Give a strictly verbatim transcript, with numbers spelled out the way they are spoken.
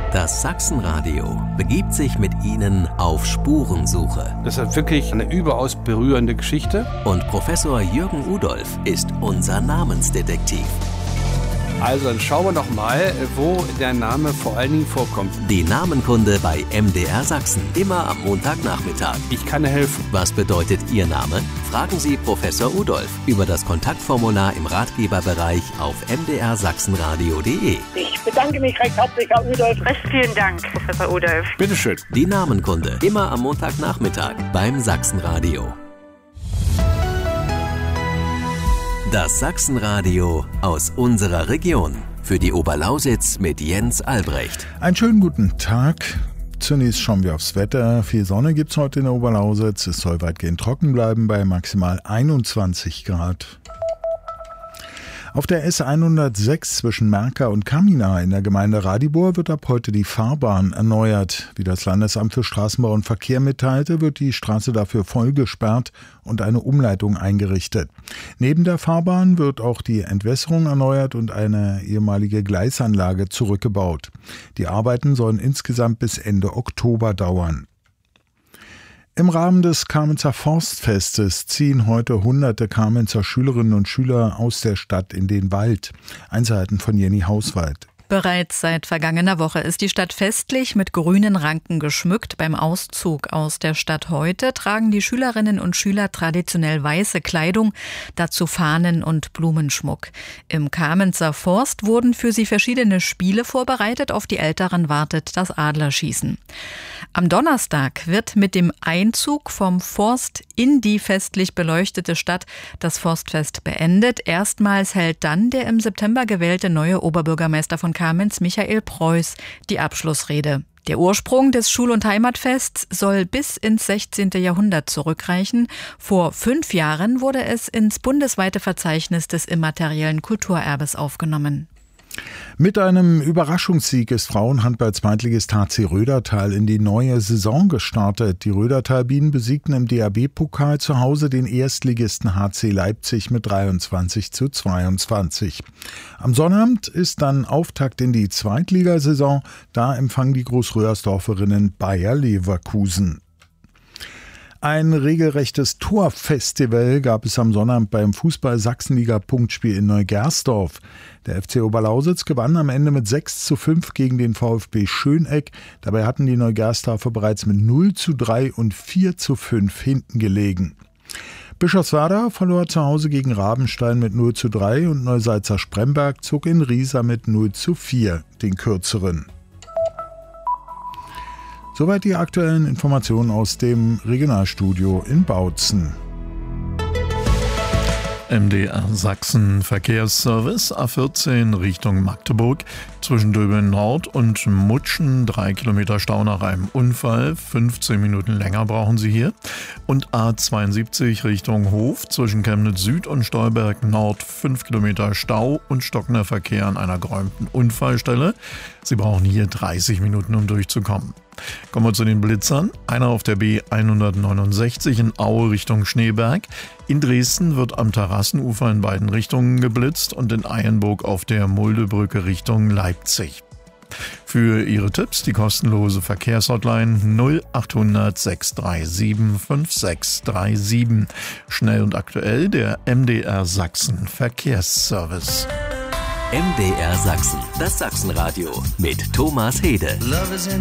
Das Sachsenradio begibt sich mit Ihnen auf Spurensuche. Das ist wirklich eine überaus berührende Geschichte. Und Professor Jürgen Udolph ist unser Namensdetektiv. Also dann schauen wir doch mal, wo der Name vor allen Dingen vorkommt. Die Namenkunde bei M D R Sachsen, immer am Montagnachmittag. Ich kann helfen. Was bedeutet Ihr Name? Fragen Sie Professor Udolph über das Kontaktformular im Ratgeberbereich auf m d r sachsenradio punkt d e. Ich bedanke mich recht herzlich, Herr Udolph. Recht vielen Dank, Professor Udolph. Bitteschön. Die Namenkunde, immer am Montagnachmittag beim Sachsenradio. Das Sachsenradio aus unserer Region. Für die Oberlausitz mit Jens Albrecht. Einen schönen guten Tag. Zunächst schauen wir aufs Wetter. Viel Sonne gibt es heute in der Oberlausitz. Es soll weitgehend trocken bleiben bei maximal einundzwanzig Grad. Auf der S hundertsechs zwischen Merka und Kamina in der Gemeinde Radibor wird ab heute die Fahrbahn erneuert. Wie das Landesamt für Straßenbau und Verkehr mitteilte, wird die Straße dafür voll gesperrt und eine Umleitung eingerichtet. Neben der Fahrbahn wird auch die Entwässerung erneuert und eine ehemalige Gleisanlage zurückgebaut. Die Arbeiten sollen insgesamt bis Ende Oktober dauern. Im Rahmen des Kamenzer Forstfestes ziehen heute hunderte Kamenzer Schülerinnen und Schüler aus der Stadt in den Wald. Einzelheiten von Jenny Hauswald. Bereits seit vergangener Woche ist die Stadt festlich mit grünen Ranken geschmückt. Beim Auszug aus der Stadt heute tragen die Schülerinnen und Schüler traditionell weiße Kleidung, dazu Fahnen und Blumenschmuck. Im Kamenzer Forst wurden für sie verschiedene Spiele vorbereitet. Auf die Älteren wartet das Adlerschießen. Am Donnerstag wird mit dem Einzug vom Forst in die festlich beleuchtete Stadt das Forstfest beendet. Erstmals hält dann der im September gewählte neue Oberbürgermeister von Kamenz, Michael Preuß, die Abschlussrede. Der Ursprung des Schul- und Heimatfests soll bis ins sechzehnten Jahrhundert zurückreichen. Vor fünf Jahren wurde es ins bundesweite Verzeichnis des immateriellen Kulturerbes aufgenommen. Mit einem Überraschungssieg ist Frauenhandball-Zweitligist H C Rödertal in die neue Saison gestartet. Die Rödertal-Bienen besiegten im D A B-Pokal zu Hause den Erstligisten H C Leipzig mit dreiundzwanzig zu zweiundzwanzig. Am Sonnabend ist dann Auftakt in die Zweitligasaison. Da empfangen die Großröhrsdorferinnen Bayer Leverkusen. Ein regelrechtes Torfestival gab es am Sonnabend beim Fußball-Sachsenliga-Punktspiel in Neugersdorf. Der F C Oberlausitz gewann am Ende mit sechs zu fünf gegen den VfB Schöneck. Dabei hatten die Neugersdorfer bereits mit null zu drei und vier zu fünf hinten gelegen. Bischofswerda verlor zu Hause gegen Rabenstein mit null zu drei und Neusalzer Spremberg zog in Riesa mit null zu vier den kürzeren. Soweit die aktuellen Informationen aus dem Regionalstudio in Bautzen. M D R Sachsen Verkehrsservice A vierzehn Richtung Magdeburg zwischen Döbeln Nord und Mutschen, drei Kilometer Stau nach einem Unfall, fünfzehn Minuten länger brauchen Sie hier. Und A zweiundsiebzig Richtung Hof zwischen Chemnitz Süd und Stolberg Nord, fünf Kilometer Stau und stockender Verkehr an einer geräumten Unfallstelle. Sie brauchen hier dreißig Minuten, um durchzukommen. Kommen wir zu den Blitzern. Einer auf der B hundertneunundsechzig in Aue Richtung Schneeberg. In Dresden wird am Terrassenufer in beiden Richtungen geblitzt und in Eienburg auf der Muldebrücke Richtung Leipzig. Für Ihre Tipps die kostenlose Verkehrshotline null achthundert sechs drei sieben fünf sechs drei sieben. Schnell und aktuell der M D R Sachsen Verkehrsservice. M D R Sachsen, das Sachsenradio mit Thomas Hede.